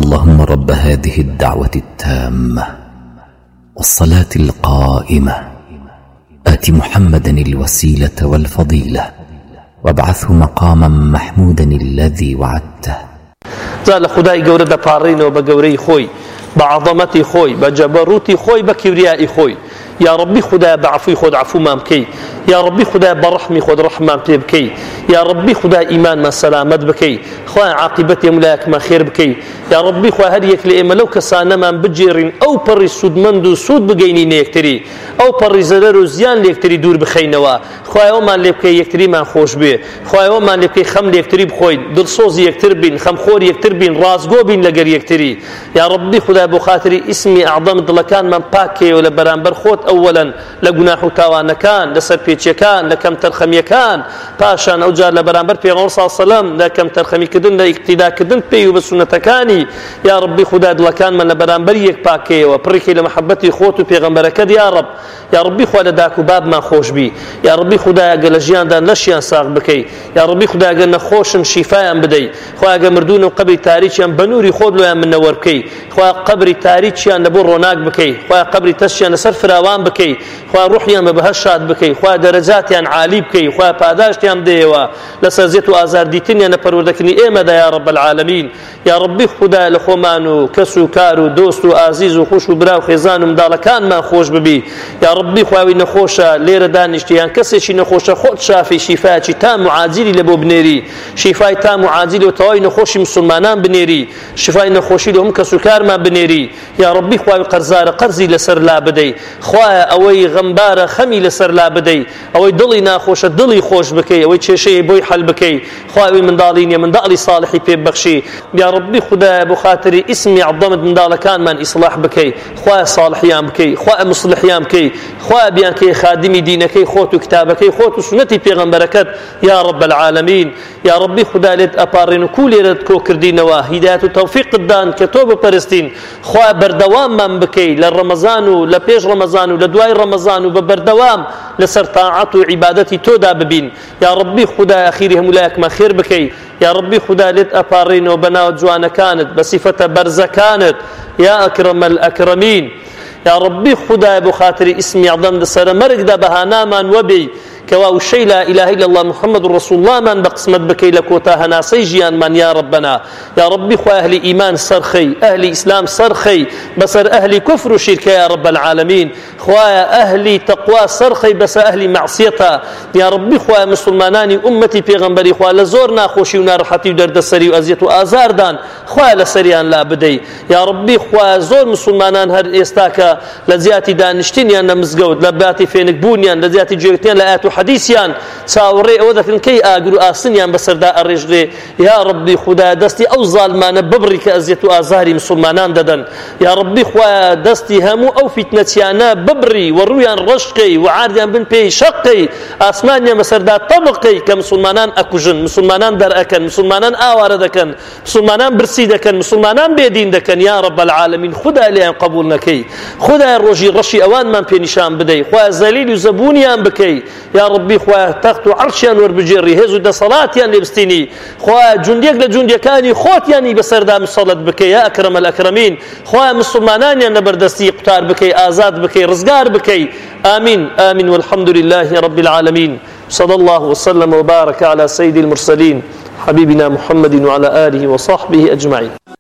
اللهم رب هذه الدعوة التامة والصلاة القائمة آت محمدا الوسيلة والفضيلة وابعثه مقاما محمودا الذي وعدته. زال خدای گەورە دەپاڕێنەوە بە گەورەی خۆی، بە عەظەمەتی خۆی، بە جەبەروتی خۆی، بە کیبریایی خۆی. یا ربی خدا بە عەفوی خۆت عەفومان بکەی، یا ربی خدا بە ڕەحمی خۆت ڕەحمان پێ بکەی، یا ربی خدا ئیمانمان سەلامەت بکەی، خوای عاقبەتی هەموو لایەکمان خێر بکەی، یا ربی خوای هەر یەک لە ئێمە لەو کەسانەمان بجێڕین ئەو پەڕی سوودمەند و سوود بگەینی یەکتری، ئەو پەڕی زەرەر و زیان لە یەکتری دوور بخەینەوە. خوای ئەومان لێ بکەی یەکتریمان خۆش بێ، خوای ئەومان لێ بکەی خەم لە یەکتری بخۆین، دڵسۆزی یەکتر بین، خەمخۆری یەکتر بین، ڕازگۆ بین لەگەر یەکتری. یا ربی خدا بۆ خاتری ئیسمی ئەعظەم دڵەکانمان پاکێەوە لە بەرامبەر خۆت ئەوەلەن لە گوناح و تاوانەکان، لە سەرپێچیەکان، لە کەم تەرخەمیەکان، پاشان ئەوجار لە بەرامبەر پێغەمبەر صلی الله علیه و سلم لە کەم تەرخەمیکردن لە ئیقتیداکردن پێی و بە سونەتەکانی. یا ربی خدا دڵەکانمان لە بەرامبەر یەک پاکێەوە، پڕێکی لە مەحەبەتی خۆت و پێغەمبەرەکەت یا رب. یا ربی خوا لە داک و بابمان خۆش بی، یا ربی خدا ئەگە لە ژیاندا نەشیان ساغ بکەی، یا ربی خدا ئەگە نەخۆشن شیفایان بدەی، خوا ئەگە مردوون و قەبری تاریکیان بە نووری خۆت لۆیان منەوەر بکەی، خوا قەبری تاریکیان لەبۆ ڕۆناک بکەی، خوا قەبری تەشیان لەسەر فراوان بکەی، خوا ڕوحیان بە بەهەشت شاد بکەی، خوا دەرەجاتیان عالی بکەی، خوا پاداشتیان بدەیەوە لەسەر زێت و ئازار دیتنیان لە پەروەردەکردنی ئێمەدا یا رب العالمین. یا ربی خدا لە خۆمان و کەس و کار و دۆست و ئازیز و خوش و برا و خێزان و منداڵەکانمان خۆش ببی. یا ربی خواوی نەخۆشە لێرە دانیشتیان کەسێکی نەخۆشە خۆت شافی شیفایەکی تام و عاجلی لە بۆ بنێری، شیفای تام و عاجلی و تەواوی نەخۆشی مسلمانان بنێری، شیفای نەخۆشی لە هەموو کەس و کارمان بنێری. یا ربی خواوی قەرزارە قەرزی لەسەر لا بدەی، خوایە ئەوەی غەمبارە خەمی لەسەر لا بدەی، ئەوەی دڵی ناخۆشە دڵی خۆش بکەی، ئەوەی کێشەیە بۆی حەل بکەی، خواوی منداڵی نیە منداڵی صالحی پێ ببەخشی. یا ربی خدا بۆ خاتری ئیسمی عەظەمت منداڵەکانمان ئیصلاح بکەی، خوایە صالحیان بکەی، خوایە مصلحیان بکەی، خوایە بیان کەی خادمی دینەکەی خۆت و کتابەکەی خۆت و سنەتی پێغەمبەرەکەت یا رب العالمین. یا ربی خدا لێت ئەپاڕێن و کوولێرت کۆکردینەوە، هیدایەت و تەوفیقت دان کە تۆ بپەرستین، خوایە بەردەواممان بکەی لە ڕەمەزان و لە پێش ڕەمەزان و لە دوای ڕەمەزان و بە بەردەوام لەسەر تاعەت و عیبادەتی تۆدا ببین. یا ربی خدا ئەخیری هەموو لایەکمان خێر بکەی. یا ربی خدا لێت ئەپاڕێنەوە بەناو جوانەکانت بە سیفەتە بەرزەکانت یا ئەکرەمە الئەکرەمین. یا ربی خدا بۆ خاتری ئیسمی عەظەم لەسەرە مەرگدا بەهانامان وەبێ کەوا وشەی لا إله إلا الله محمد رسول الله من بقسمت بكي لكوتا هناسي جيان من يا ربنا. يا ربي خوا أهل إيمان سرخي، أهل إسلام سرخي، بسر أهل كفر وشرك يا رب العالمين. خوا أهل تقوى سرخي بس أهل معصيتها. يا ربي خوا مسلماناني أمتي پیغمبري خوا لزورنا خوشي ونارحتي ودرد سري وأزيت وآزار دان خوا لسريان لا بدي. يا ربي خوا زور مسلمانان هر استاكا لزياتي دانشتين مزقود لباتي فينك بونيان لزياتي جيرتين لآيات حديثيان ساوري أودكن كي آجرو آسنيان بسردا الرجل. يا ربي خدا دستي أو ظالمان ببرك أزيت وآزاري مسلمانان ددن. يا ربي خوا دستي همو أو فتنتيانا ببري ورويان رشقي وعارديان بن بي شقي آسمانيا مسردا طبقي كمسلمانان أكوجن مسلمانان در أكن مسلمانان آواردكن مسلمانان برسيدكن مسلمانان بيدين دكن. يا رب العالمين خدا ليان قبولنا كي خدا الرجي رشي أوان من بي نشان بدي خوا زليل وزبونيان بكي. يا ربي خوا تخت عرشيان وربجيري هزو دا صلاتيان لبستيني خوا جنديك لجنديكاني خوتياني بسردا مصلت بكي. يا أكرم الأكرمين خوا مسلمانان ينبردستي قطار بكي آزاد بكي رزقار بكي. آمين آمين والحمد لله رب العالمين. صلى الله وسلم وبارك على سيد المرسلين حبيبنا محمد وعلى آله وصحبه أجمعين.